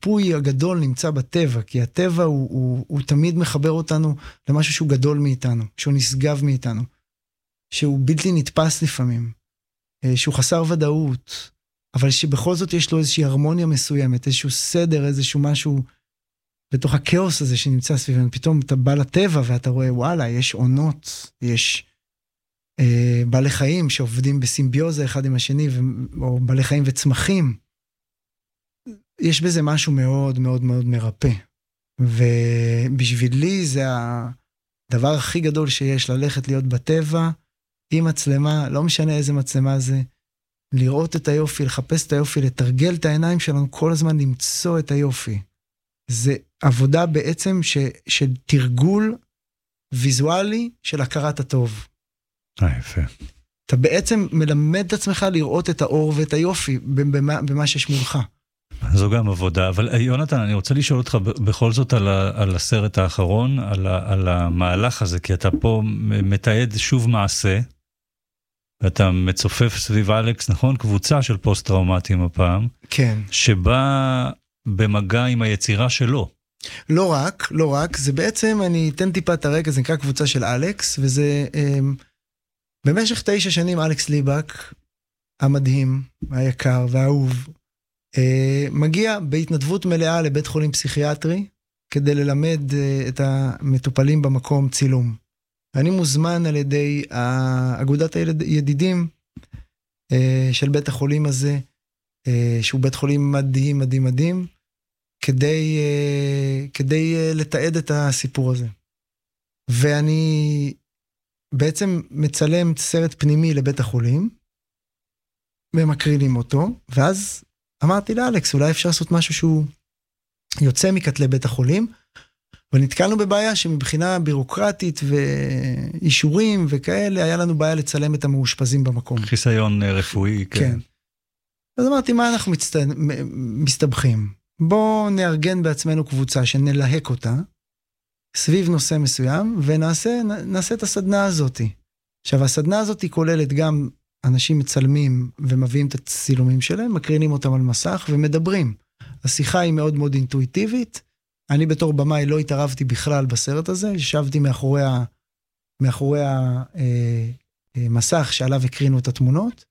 הריפוי הגדול נמצא בטבע, כי הטבע הוא תמיד מחבר אותנו למשהו שהוא גדול מאיתנו, שהוא נשגב מאיתנו, שהוא בלתי נתפס לפעמים, שהוא חסר ודאות, אבל שבכל זאת יש לו איזושהי הרמוניה מסוימת, איזשהו סדר, איזשהו משהו, בתוך הכאוס הזה שנמצא סביבנו, פתאום אתה בא לטבע ואתה רואה, וואלה, יש עונות, יש בעלי חיים שעובדים בסימביוזה אחד עם השני, או בעלי חיים וצמחים. יש בזה משהו מאוד מאוד מאוד מרפא. ובשבילי זה הדבר הכי גדול שיש, ללכת להיות בטבע, עם מצלמה, לא משנה איזה מצלמה זה, לראות את היופי, לחפש את היופי, לתרגל את העיניים שלנו, כל הזמן למצוא את היופי. זה עבודה בעצם של תרגול ויזואלי של הכרת הטוב. יפה. אתה בעצם מלמד את עצמך לראות את האור ואת היופי במה שיש מולך. זו גם עבודה, אבל יונתן, אני רוצה לשאול אותך בכל זאת על הסרט האחרון, על המהלך הזה, כי אתה פה מתעד שוב מעשה, ואתה מצופף סביב אלכס, נכון? קבוצה של פוסט-טראומטיים הפעם. כן. שבא במגע עם היצירה שלו. לא רק, זה בעצם, אני אתן טיפה את הרקע, זה נקרא קבוצה של אלכס, וזה, במשך 9 שנים אלכס ליבק, המדהים, היקר והאהוב, מגיע בהתנדבות מלאה לבית חולים פסיכיאטרי, כדי ללמד את המטופלים במקום צילום. אני מוזמן על ידי אגודת הידידים של בית החולים הזה, שהוא בית חולים מדהים, מדהים, מדהים, כדי לתעד את הסיפור הזה. ואני בעצם מצלם סרט פנימי לבית החולים, ומקרינים אותו, ואז אמרתי לאלכס, אולי אפשר לעשות משהו שהוא יוצא מכתלי בית החולים, ונתקלנו בבעיה שמבחינה בירוקרטית ואישורים וכאלה, היה לנו בעיה לצלם את המאושפזים במקום. חיסיון רפואי. כן. אז אמרתי, מה אנחנו מסתבכים? בואו נארגן בעצמנו קבוצה שנלהק אותה, סביב נושא מסוים, ונעשה את הסדנה הזאת. עכשיו, הסדנה הזאת היא כוללת גם אנשים מצלמים ומביאים את הצילומים שלהם, מקרינים אותם על מסך ומדברים. השיחה היא מאוד מאוד אינטואיטיבית, אני בתור במאי לא התערבתי בכלל בסרט הזה, ישבתי מאחורי המסך שעליו הקרינו את התמונות,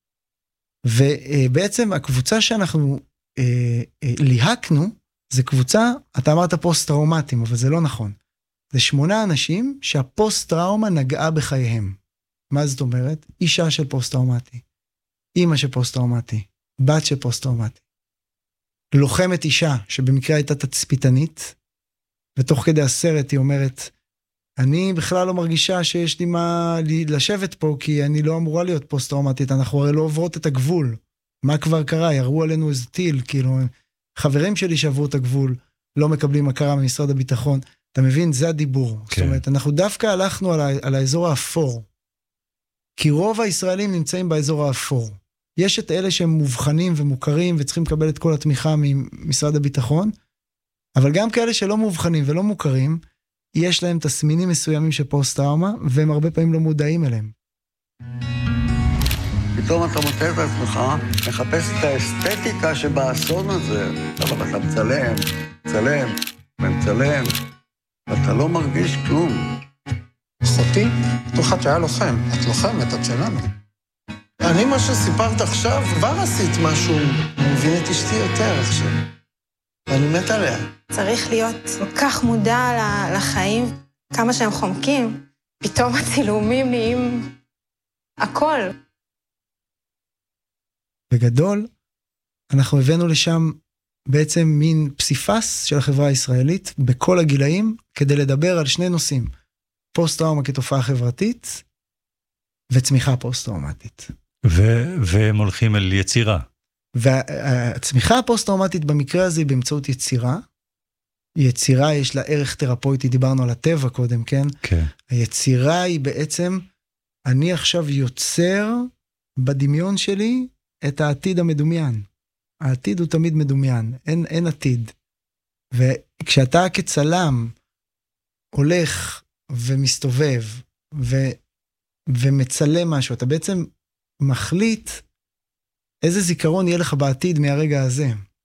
ובעצם הקבוצה שאנחנו ליהקנו, זה קבוצה, אתה אמרת פוסט-טראומטיים, אבל זה לא נכון. זה 8 אנשים שהפוסט-טראומה נגעה בחייהם. מה זאת אומרת? אישה של פוסט-טראומטי, אמא של פוסט-טראומטי, בת של פוסט-טראומטי. לוחמת אישה, שבמקרה הייתה תצפיתנית, ותוך כדי הסרט היא אומרת, אני בכלל לא מרגישה שיש לי מה לשבת פה, כי אני לא אמורה להיות פוסט-טראומטית, אנחנו הרי לא עוברות את הגבול. מה כבר קרה? יראו עלינו איזה טיל, כאילו, חברים שלי שעברו את הגבול, לא מקבלים הכרה ממשרד הביטחון. אתה מבין? זה הדיבור. כן. זאת אומרת, אנחנו דווקא הלכנו על האזור האפור, כי רוב הישראלים נמצאים באזור האפור. יש את אלה שהם מובחנים ומוכרים וצריכים לקבל את כל התמיכה ממשרד הביטחון, אבל גם כאלה שלא מובחנים ולא מוכרים, יש להם תסמינים מסוימים של פוסט-טראומה, והם הרבה פעמים לא מודעים אליהם. פתאום אתה מוצא את עצמך, מחפש את האסתטיקה שבאסון הזה, אבל אתה מצלם, ואתה לא מרגיש כלום. אחותי, תוכל שהיה לוחם, את לוחמת, את שלנו. אני מה שסיפרת עכשיו, כבר עשית משהו, אני מבין את אשתי יותר עכשיו. ואני מת עליה. צריך להיות כל כך מודע לחיים, כמה שהם חומקים, פתאום הצילומים נהיים הכל. בגדול, אנחנו הבאנו לשם בעצם מין פסיפס של החברה הישראלית, בכל הגילאים, כדי לדבר על 2 נושאים. פוסט-טראומה כתופעה חברתית, וצמיחה פוסט-טראומטית. והם הולכים אל יצירה. והצמיחה הפוסט-טראומטית במקרה הזה היא באמצעות יצירה. יצירה יש לה ערך תרפויטי, דיברנו על הטבע קודם, כן? כן. היצירה היא בעצם, אני עכשיו יוצר בדמיון שלי את העתיד המדומיין. העתיד הוא תמיד מדומיין, אין עתיד. וכשאתה כצלם הולך ומסתובב ומצלם משהו, אתה בעצם מחליט איזה זיכרון יהיה לך בעתיד מהרגע הזה.